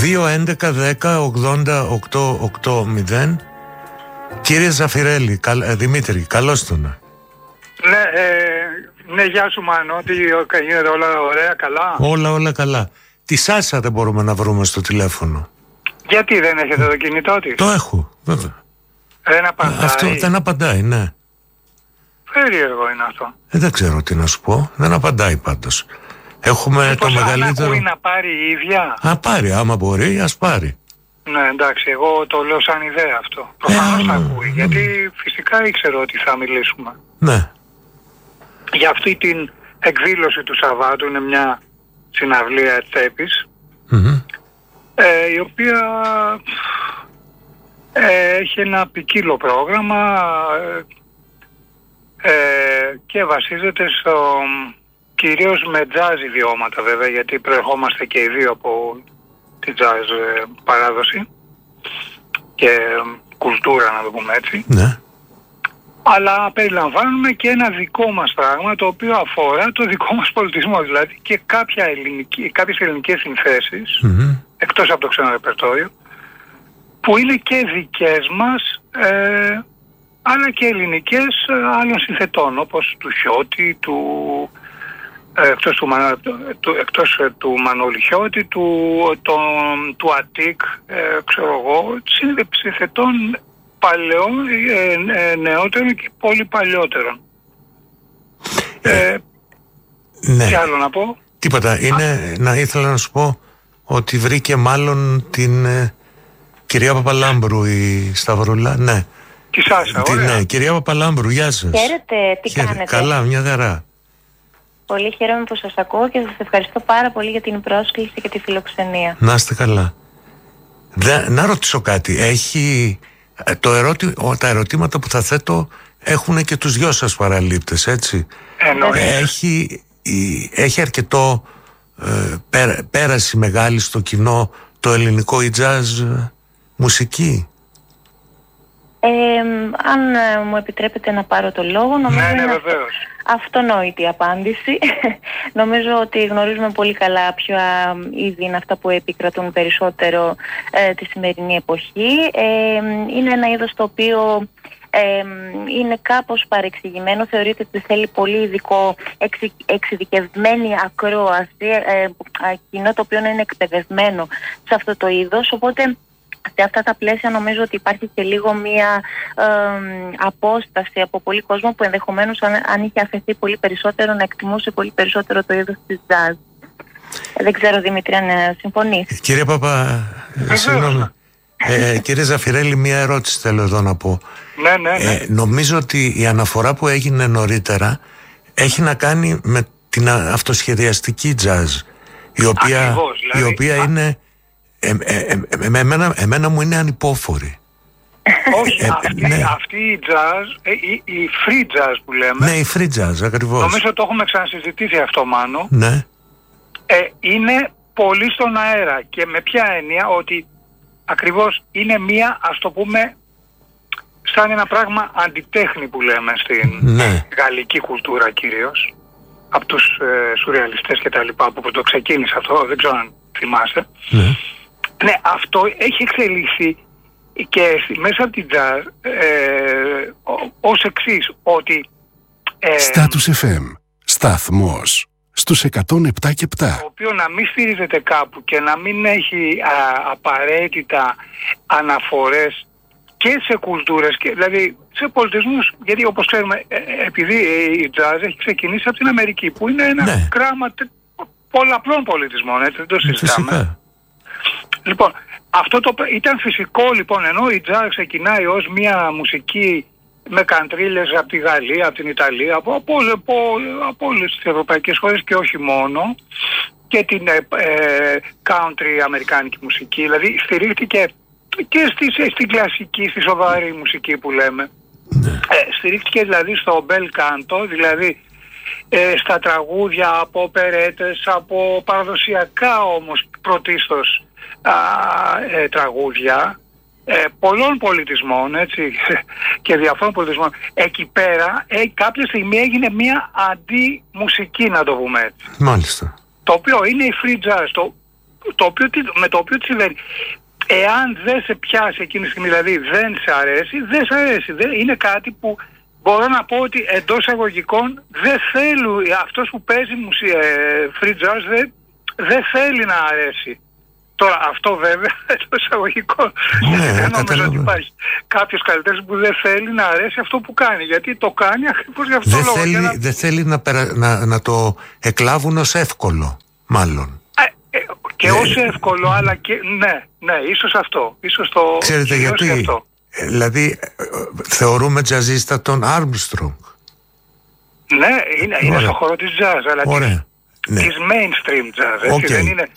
2-11-10-80-880. Κύριε Ζαφυρέλη, Δημήτρη, καλώς τον. Ναι, γεια σου Μάνο, τι γίνεται, όλα ωραία, καλά? Όλα καλά. Τη Σάσα δεν μπορούμε να βρούμε στο τηλέφωνο. Γιατί δεν έχετε το κινητό της? Το έχω, βέβαια. Δεν απαντάει. Αυτό δεν απαντάει, ναι. Περίεργο είναι αυτό. Δεν ξέρω τι να σου πω, δεν απαντάει πάντως. Έχουμε το μεγαλύτερο... Ακούει να πάρει η ίδια. Πάρει, άμα μπορεί, ας πάρει. Ναι, εντάξει, εγώ το λέω σαν ιδέα αυτό. Προφανώς θα ακούει, γιατί φυσικά ήξερα ότι θα μιλήσουμε. Ναι. Για αυτή την εκδήλωση του Σαββάτου, είναι μια συναυλία τσέπης, η οποία έχει ένα ποικίλο πρόγραμμα και βασίζεται κυρίως με jazz ιδιώματα βέβαια, γιατί προερχόμαστε και οι δύο από τη jazz παράδοση και κουλτούρα, να το πούμε έτσι. Ναι. Αλλά περιλαμβάνουμε και ένα δικό μας πράγμα, το οποίο αφορά το δικό μας πολιτισμό, δηλαδή και κάποιες ελληνικές συνθέσεις, εκτός από το ξένο ρεπερτόριο, που είναι και δικές μας, αλλά και ελληνικές άλλων συνθετών, όπως του Χιώτη, εκτός του Μανώλη Χιώτη, του Αττικ, ξέρω εγώ, συνθετών παλαιών, νεότερων και πολύ παλιότερων. Ναι. Τι άλλο να πω? Τίποτα. Ήθελα να σου πω ότι βρήκε μάλλον την κυρία Παπαλάμπρου η Σταυρούλα. Ναι. Τη Σάσα, ωραία. Ναι, κυρία Παπαλάμπρου, γεια σας. Χαίρετε, τι κάνετε? Καλά, μια χαρά. Πολύ χαίρομαι που σας ακούω και σας ευχαριστώ πάρα πολύ για την πρόσκληση και τη φιλοξενία. Να είστε καλά. Να ρωτήσω κάτι. Τα ερωτήματα που θα θέτω έχουν και τους δυο σας παραλήπτες, έτσι? Έχει αρκετό πέραση μεγάλη στο κοινό το ελληνικό η jazz μουσική? Αν μου επιτρέπετε να πάρω το λόγο, νομίζω είναι αυτονόητη απάντηση. Νομίζω ότι γνωρίζουμε πολύ καλά ποια είδη είναι αυτά που επικρατούν περισσότερο τη σημερινή εποχή. Είναι ένα είδος το οποίο είναι κάπως παρεξηγημένο, θεωρείται ότι θέλει πολύ ειδικό, εξειδικευμένη ακρόαση, κοινό το οποίο είναι εκπαιδευμένο σε αυτό το είδος, οπότε σε αυτά τα πλαίσια νομίζω ότι υπάρχει και λίγο μία απόσταση από πολύ κόσμο που ενδεχομένως αν είχε αφαιθεί πολύ περισσότερο να εκτιμούσε πολύ περισσότερο το είδος της jazz. Δεν ξέρω, Δημήτρη, αν συμφωνείς. Κύριε Παπα, συγγνώμη. Κύριε Ζαφυρέλη, μία ερώτηση θέλω εδώ να πω. Ναι. Νομίζω ότι η αναφορά που έγινε νωρίτερα έχει να κάνει με την αυτοσχεδιαστική jazz, η οποία είναι εμένα μου είναι ανυπόφορη. Όχι, αυτή η jazz, η free jazz που λέμε. Ναι, η free jazz, ακριβώς. Νομίζω το έχουμε ξανασυζητήσει αυτό, Μάνο. Ναι. Είναι πολύ στον αέρα. Και με ποια έννοια? Ότι ακριβώς είναι μία, ας το πούμε, σαν ένα πράγμα αντιτέχνη που λέμε στην γαλλική κουλτούρα κυρίως, από τους σουρεαλιστές και τα λοιπά, που το ξεκίνησε αυτό, δεν ξέρω αν θυμάστε. Ναι, αυτό έχει εξελιχθεί και μέσα από την jazz ως εξής, ότι Status FM, σταθμός στους 107 και 7. Το οποίο να μην στηρίζεται κάπου και να μην έχει απαραίτητα αναφορές και σε κουλτούρες, δηλαδή σε πολιτισμούς, γιατί όπως ξέρουμε, επειδή η jazz έχει ξεκινήσει από την Αμερική, που είναι ένα γράμμα πολλαπλών πολιτισμών, έτσι, δεν το συζητάμε. Λοιπόν, αυτό ήταν φυσικό, λοιπόν, ενώ η jazz ξεκινάει ως μια μουσική με καντρίλες από τη Γαλλία, από την Ιταλία, από όλες τις ευρωπαϊκές χώρες και όχι μόνο, και την country αμερικάνικη μουσική, δηλαδή στηρίχτηκε και στην κλασική, στη σοβαρή μουσική που λέμε. Στηρίχτηκε δηλαδή στο bel canto, δηλαδή στα τραγούδια από περέτες, από παραδοσιακά όμως πρωτίστως τραγούδια πολλών πολιτισμών, έτσι, και διαφόρων πολιτισμών. Εκεί πέρα κάποια στιγμή έγινε μια αντιμουσική, να το πούμε έτσι. Μάλιστα. Το οποίο είναι η free jazz, με το οποίο τι συμβαίνει. Εάν δεν σε πιάσει εκείνη τη στιγμή, δηλαδή δεν σε αρέσει, δεν σε αρέσει. Είναι κάτι που μπορώ να πω ότι εντός εισαγωγικών δεν θέλουν, αυτός που παίζει free jazz δεν θέλει να αρέσει. Τώρα αυτό βέβαια εντός εισαγωγικών δεν νομίζω ότι υπάρχει κάποιος καλλιτέχνης που δεν θέλει να αρέσει αυτό που κάνει, γιατί το κάνει ακριβώς για αυτό το λόγο. Δεν θέλει να το εκλάβουν ως εύκολο, μάλλον. Και ως εύκολο, αλλά και ναι, ίσως αυτό. Ίσως το. Ξέρετε γιατί? Αυτό. Δηλαδή θεωρούμε τζαζίστα τον Armstrong. Ναι, είναι στο χώρο της jazz, αλλά της ναι. mainstream jazz, έτσι, δεν είναι.